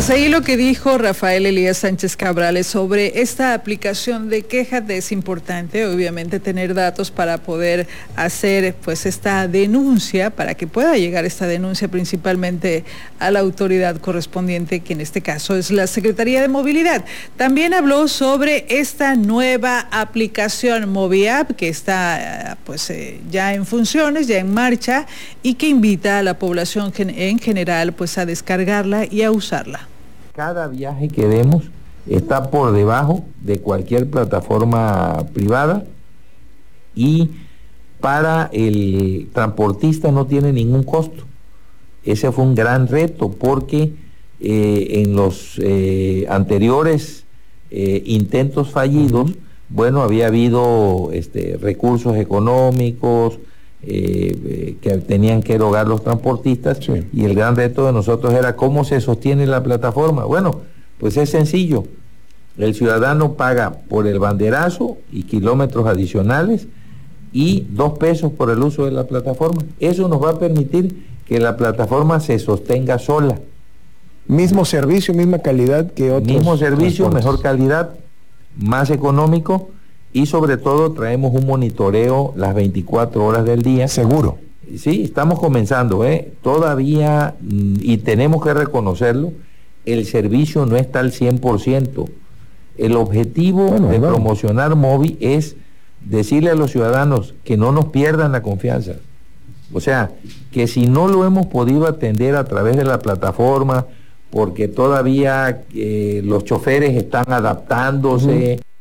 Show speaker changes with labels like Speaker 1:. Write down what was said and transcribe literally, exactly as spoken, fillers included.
Speaker 1: Pues ahí lo que dijo Rafael Elías Sánchez Cabrales sobre esta aplicación de Quéjate es importante, obviamente, tener datos para poder hacer pues esta denuncia, para que pueda llegar esta denuncia principalmente a la autoridad correspondiente, que en este caso es la Secretaría de Movilidad. También habló sobre esta nueva aplicación MoviApp que está pues eh, ya en funciones, ya en marcha, y que invita a la población en general pues a descargarla y a usarla.
Speaker 2: Cada viaje que demos está por debajo de cualquier plataforma privada y para el transportista no tiene ningún costo. Ese fue un gran reto porque eh, en los eh, anteriores eh, intentos fallidos, uh-huh. bueno, había habido este, recursos económicos eh, eh, que tenían que erogar los transportistas, sí. Y el gran reto de nosotros era cómo se sostiene la plataforma. Bueno, pues es sencillo. El ciudadano paga por el banderazo y kilómetros adicionales y dos pesos por el uso de la plataforma. Eso nos va a permitir que la plataforma se sostenga sola.
Speaker 3: Mismo servicio, misma calidad que otros.
Speaker 2: Mismo servicio, mejor calidad, más económico, y sobre todo traemos un monitoreo las veinticuatro horas del día.
Speaker 3: Seguro.
Speaker 2: Sí, estamos comenzando, ¿eh? Todavía, y tenemos que reconocerlo, el servicio no está al cien por ciento. El objetivo bueno, de bueno. promocionar Movi es decirle a los ciudadanos que no nos pierdan la confianza. O sea, que si no lo hemos podido atender a través de la plataforma, porque todavía eh, los choferes están adaptándose, uh-huh.